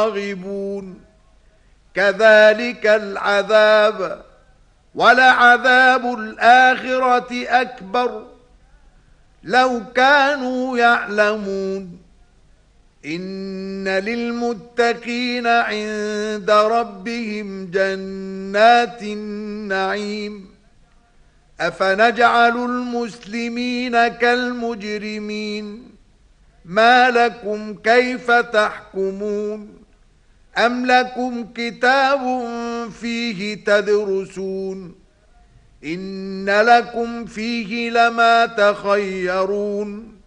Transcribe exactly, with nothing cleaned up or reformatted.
راغبون كذلك العذاب ولعذاب الآخرة أكبر لو كانوا يعلمون إن للمتقين عند ربهم جنات النعيم أفنجعل المسلمين كالمجرمين ما لكم كيف تحكمون أم لكم كتاب فيه تدرسون إن لكم فيه لما تخيرون